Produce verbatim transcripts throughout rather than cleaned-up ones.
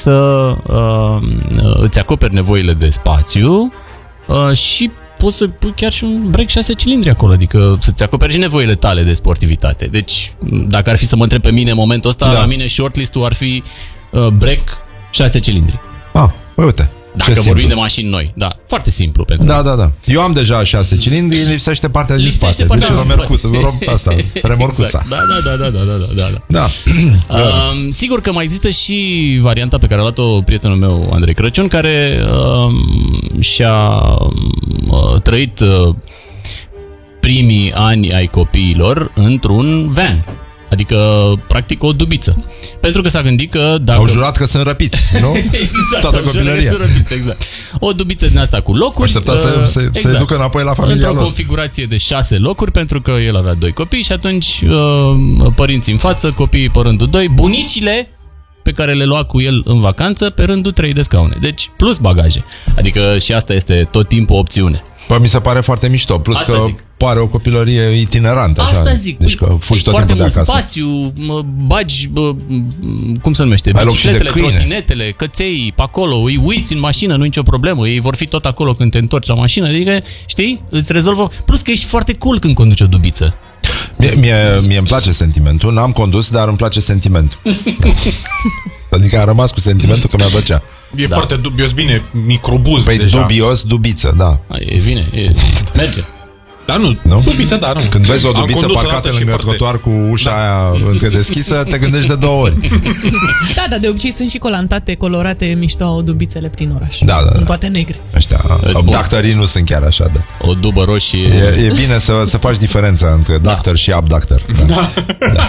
să uh, îți acoperi nevoile de spațiu uh, și poți să pui chiar și un break șase cilindri acolo, adică să-ți acoperi și nevoile tale de sportivitate. Deci, dacă ar fi să mă întreb pe mine în momentul ăsta, da. La mine shortlist-ul ar fi uh, break șase cilindri. Ah, băi, uite. Dacă vorbim simplu. De mașini noi, da, foarte simplu pentru Da, da, da. Eu am deja șase cilindri, lipsește partea de spate. Deci remorcuța, asta, remorcuța. Exact. Da, da, da, da, da, da, da. Da. Uh, sigur că mai există și varianta pe care a luat-o prietenul meu, Andrei Crăciun, care uh, și-a uh, trăit uh, primii ani ai copiilor într-un van. Adică, practic, o dubiță. Pentru că s-a gândit că dacă... Au jurat că sunt răpiți, nu? Exact, toată copilăria. Sunt răpiți, exact. O dubiță din asta cu locuri. Aștepta uh, să se exact. ducă înapoi la familia Într-o lor. configurație de șase locuri, pentru că el avea doi copii și atunci uh, părinții în față, copiii pe rândul doi, bunicile pe care le lua cu el în vacanță pe rândul trei de scaune. Deci, plus bagaje. Adică și asta este tot timpul o opțiune. Păi mi se pare foarte mișto, plus asta că zic. Pare o copilărie itinerantă. Asta așa. zic. Deci că fugi tot timpul de acasă. Foarte mult spațiu, bagi, bă, cum se numește, ai bicicletele, trotinetele, căței, pe acolo, îi uiți în mașină, nu e nicio problemă, ei vor fi tot acolo când te întorci la mașină, adică, știi, îți rezolvă. Plus că ești foarte cool când conduci o dubiță. Mie, mie, mie îmi place sentimentul, n-am condus, dar îmi place sentimentul. Adică am rămas cu sentimentul că mi-a plăcea. E da. foarte dubios, bine, microbuz păi deja. dubios, dubiță, da. A, e bine, e, merge. Da, nu, nu? dubiță, da, nu. Când vezi o dubiță parcată lângă trotuar cu ușa da. aia încă deschisă, te gândești de două ori. Da, dar de obicei sunt și colantate, colorate, mișto dubițele prin oraș. Da, da, sunt da. toate negre. Ăștia, abductorii nu sunt chiar așa, da. O dubă roșie. E, e bine să, să faci diferența între da. doctor și abductor. Da. Da. Da.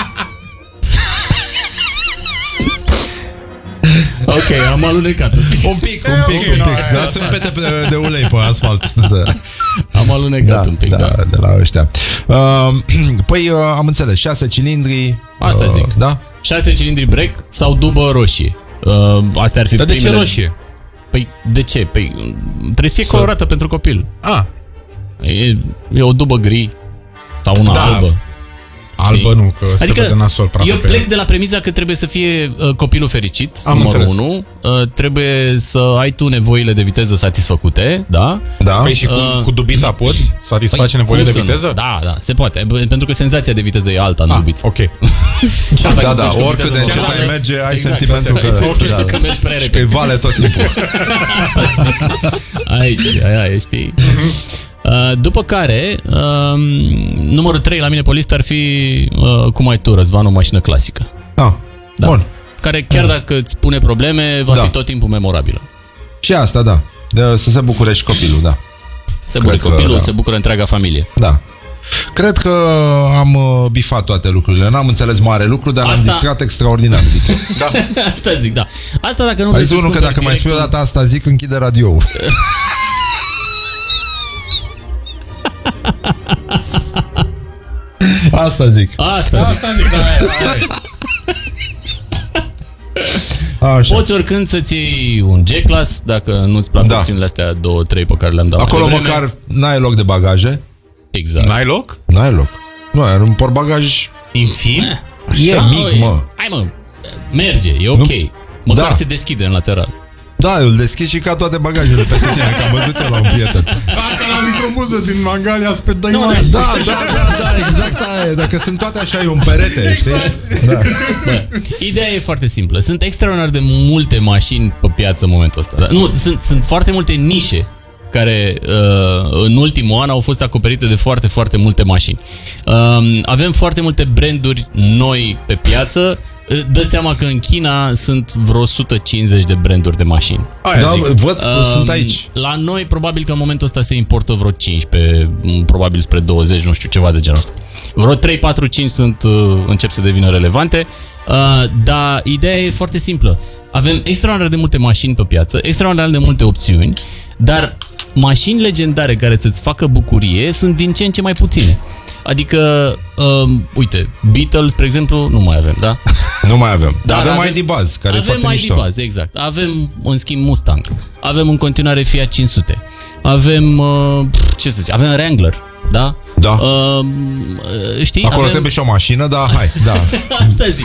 Ok, am alunecat un pic. Un pic, un pic, okay, un pic. No, da, sunt pete de, de ulei pe asfalt. Da. Am alunecat da, un pic, da, da. De la ăștia. Uh, păi uh, am înțeles, șase cilindri. Asta uh, zic. Da? șase cilindri break sau dubă roșie. Uh, astea ar fi Dar primele... de ce roșie? Păi de ce? Păi trebuie să fie colorată să... pentru copil. Ah. E, e o dubă gri sau una da. albă. Albă nu, că adică se vede nasol praf. Eu plec de la premiza că trebuie să fie uh, copilul fericit, am numărul unu. Uh, trebuie să ai tu nevoile de viteză satisfăcute, da? Da. Păi și cu, uh, cu dubița poți satisface păi, nevoile de viteză? Da, da, se poate. Pentru că senzația de viteză e alta în ah, dubiță. Ok. Da, da, oricât de încet ai merge, ai exact, sentimentul că, că, da, că mergi prea repede. Și că vale tot timpul. Aici, aia, știi? După care, uh, numărul trei la mine pe listă ar fi uh, Cum ai tu, Răzvan, o mașină clasică. Ah, da. Bun. Care chiar dacă îți pune probleme, va da. fi tot timpul memorabilă. Și asta, da. De, să se bucure și copilul, da. Se bucură copilul, da. Se bucură întreaga familie. Da. Cred că am bifat toate lucrurile. N-am înțeles mare lucru, dar asta... am distrat extraordinar, zic. Da. Asta zic, da. Asta dacă nu vrei să-ți că dacă mai spui o dată asta, zic, închide radioul. Asta zic. Asta zic. Asta zic, da, da, așa. Poți oricând să-ți iei un G-Class, dacă nu-ți plac da. opțiunile astea două, trei pe care le-am dat. Acolo măcar n-ai loc de bagaje. Exact. N-ai loc? N-ai loc. Nu, ai un portbagaj infim. E mic, mă. Hai, mă. Merge, e ok. Nu? Măcar da. se deschide în lateral. Da, îl deschid și ca toate bagajele peste tine, că am văzut eu la un prieten. Dacă la microbuză din Mangalia spre doi no, mai. Da, da, da, da, exact aia. Dacă sunt toate așa, e un perete, exact. Știi? Da. Bă, ideea e foarte simplă. Sunt extraordinar de multe mașini pe piață în momentul ăsta. Dar nu, sunt, sunt foarte multe nișe care uh, în ultimul an au fost acoperite de foarte, foarte multe mașini. Uh, avem foarte multe branduri noi pe piață. Dă seama că în China sunt vreo o sută cincizeci de branduri de mașini. Aia da, zic. Văd că uh, sunt aici. La noi probabil că în momentul ăsta se importă vreo cincisprezece, probabil spre douăzeci, nu știu, ceva de genul ăsta. Vreo trei, patru, cinci sunt, uh, încep să devină relevante, uh, dar ideea e foarte simplă. Avem extraordinar de multe mașini pe piață, extraordinar de multe opțiuni, dar mașini legendare care să-ți facă bucurie sunt din ce în ce mai puține. Adică, um, uite, Beatles, spre exemplu, nu mai avem, da? Nu mai avem. Dar avem I D Buzz, care avem e foarte mișto. I D Buzz, exact. Avem, în schimb, Mustang. Avem în continuare Fiat cinci sute. Avem, uh, ce să zic, avem Wrangler, da? Da. Uh, știi? Acolo avem... trebuie și o mașină, dar hai, da. Asta zic.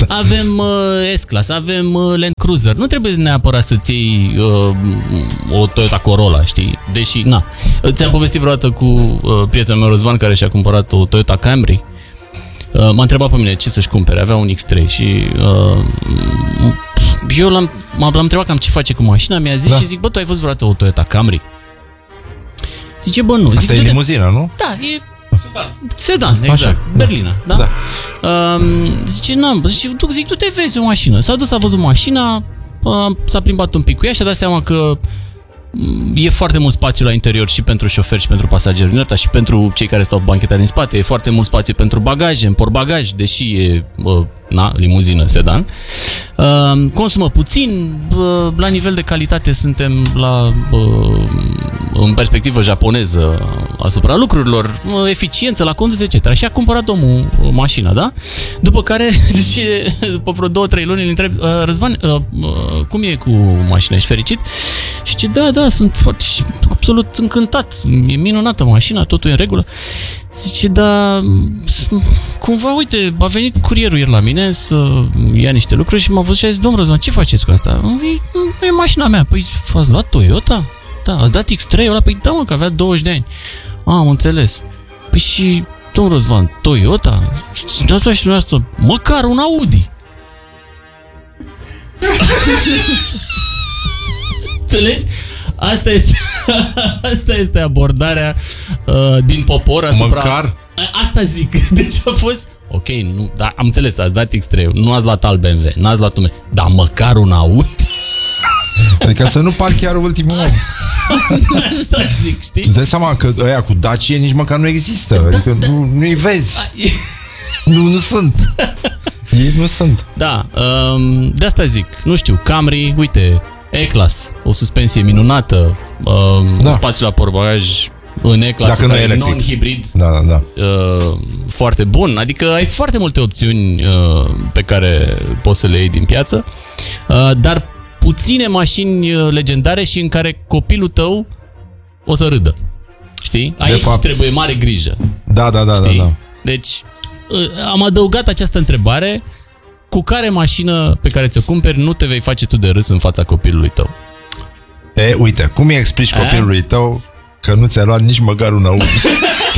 avem uh, S-Class, avem uh, Land Cruiser. Nu trebuie neapărat să-ți iei uh, o Toyota Corolla, știi? Deși, na. Ți-am povestit vreodată cu uh, prietenul meu Răzvan, care și-a cumpărat o Toyota Camry. Uh, m-a întrebat pe mine ce să-și cumpere. Avea un X trei și uh, eu l-am, m-am întrebat cam ce face cu mașina. Mi-a zis da. Și zic, bă, tu ai văzut vreodată o Toyota Camry? Zice, bă, nu. Zic, asta e limuzina, nu? Da, e sedan, exact. Așa, Berlina, da? da. Uh, zice, n-am, zice, tu, zic, tu te vezi o mașină. S-a dus, a văzut mașina, uh, s-a plimbat un pic cu ea și a dat seama că e foarte mult spațiu la interior și pentru șofer și pentru pasageri din dreapta și pentru cei care stau bancheta din spate. E foarte mult spațiu pentru bagaje, în portbagaj, deși e uh, na, limuzină, sedan. Uh, consumă puțin, uh, la nivel de calitate suntem la uh, în perspectivă japoneză asupra lucrurilor, uh, eficiență la condus, et cetera. Și a cumpărat omul uh, mașina, da? După care, zice, după vreo două, trei luni îl întreb, uh, Răzvan, uh, uh, cum e cu mașina, ești fericit? Și zice, da, da, sunt foarte, absolut încântat, e minunată mașina, totul e în regulă. Zice, da, cumva, uite, a venit curierul ieri la mine să ia niște lucruri și m-a văzut și a zis, domnul Răzvan, ce faceți cu asta? E, e mașina mea. Păi, ați luat Toyota? Da, ați dat X trei ăla? Păi, da, mă, că avea douăzeci de ani. A, am înțeles. Păi și, domnul Răzvan, Toyota? Și asta și dumneavoastră, măcar un Audi. Înțelegi? Asta este, asta este abordarea uh, din popor asupra... Măcar? Asta zic. Deci a fost... Ok, nu, da, am înțeles, ați dat X trei, nu ați luat alt B M W, n-ați luat un... Dar măcar un Audi? Adică să nu par chiar ultimul om. Asta zic, știi? Tu îți dai seama că ăia cu Dacia nici măcar nu există. Da, adică da. Nu, nu-i vezi. nu, nu sunt. Ei nu sunt. Da, um, de asta zic. Nu știu, Camry, uite... E-Class, o suspensie minunată, uh, da. Spațiu la portbagaj în E-Class, non-hibrid, da, da, da. Uh, foarte bun. Adică ai foarte multe opțiuni uh, pe care poți să le iei din piață, uh, dar puține mașini legendare și în care copilul tău o să râdă. Știi? Aici fapt, trebuie mare grijă. Da, da, da, știi? da, da. Deci, uh, am adăugat această întrebare: cu care mașină pe care ți-o cumperi nu te vei face tu de râs în fața copilului tău? E, uite, cum îi explici copilului tău că nu ți-a luat nici măcar un Audi?